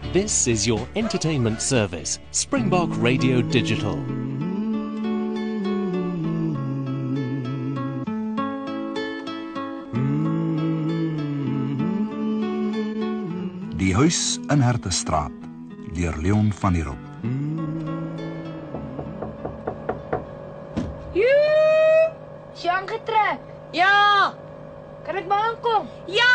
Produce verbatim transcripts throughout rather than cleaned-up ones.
This is your entertainment service, Springbok Radio Digital. Die huis in Hertestraat, deur Leon van der Roop. Joe! Is jy aangetrek? Ja! Kan ek maar aankom? Ja!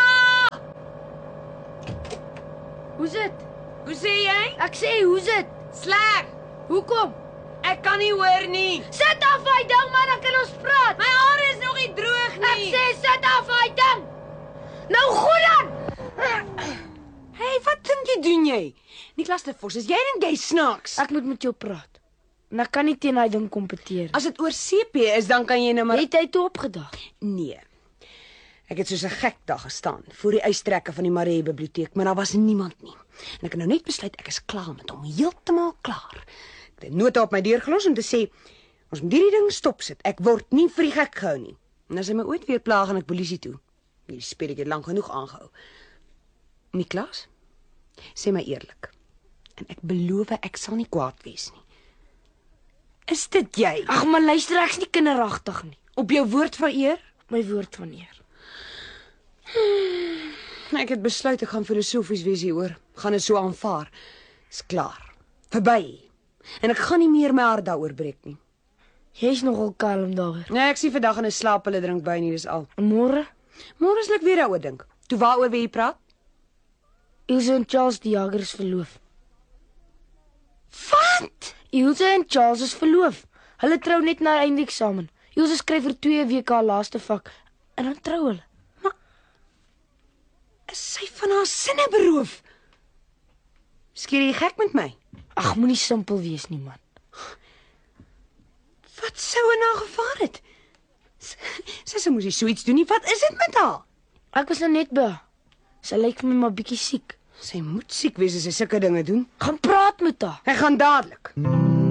Hoe's dit? Hoe sê jy? Ek sê, hoe's dit? Sleg! Hoekom? Ek kan nie hoor nie. Sit af hy ding man, dan kan ons praat. My hare is nog nie droog nie. Ek sê, sit af hy ding. Nou goed dan! Hey, wat dink jy doen jy? Niklas de Vos, is jy en jy snaaks? Ek moet met jou praat. En ek kan nie teen hy ding kompeteer. As dit oor C P is, dan kan jy nou maar... Het hy toe opgedag? Nee. Ek het soos 'n gek dag gestaan voor die uitstrekke van die Maree biblioteek, maar daar was niemand nie. En ek het nou net besluit ek is klaar met hom, heeltemal klaar. Ek het 'n nota op my deur gelos om te sê ons moet hierdie ding stopsit. Ek word nie vir die gek gehou nie. En as hy my ooit weer plaag en ek polisie toe. Hierdie spelletjie het lank genoeg aangehou. Niklas, sê my eerlik. En ek beloof ek sal nie kwaad wees nie. Is dit jy? Ag man, luister, ek's nie kinderagtig nie. Op jou woord van eer? My woord van eer. Ek het besluit ek gaan filosofies wees hieroor. Gaan dit so aanvaar. Is klaar. Verby. En ek gaan nie meer my hart daaroor breek nie. Jy's nogal kalm daaroor. Nee, ek sien vandag in 'n slaappille drink by nie, dis al. En môre? Môre sal ek weer daaroor dink. Toe waaroor wil jy praat? Ilse en Charles die Jager is verloof. Wat? Ilse en Charles is verloof. Hulle trou net na eindeksamen. Ilse skryf vir twee weke haar laaste vak en dan trou hulle. Is sy van haar sinne beroof? Skeer jy gek met my? Ag, moenie simpel wees nie, man. Wat sou in haar gevaar het? Sy sy moes nie so iets doen nie. Wat is dit met haar? Ek was nou net by. Sy lyk vir my maar bietjie siek. Sy moet siek wees as sy sulke dinge doen. Gaan praat met haar. Ek gaan dadelik.